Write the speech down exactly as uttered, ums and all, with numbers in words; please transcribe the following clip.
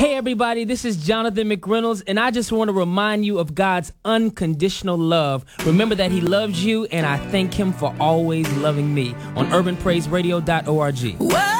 Hey everybody, this is Jonathan McReynolds, and I just want to remind you of God's unconditional love. Remember that He loves you, and I thank Him for always loving me on urban praise radio dot org. Whoa.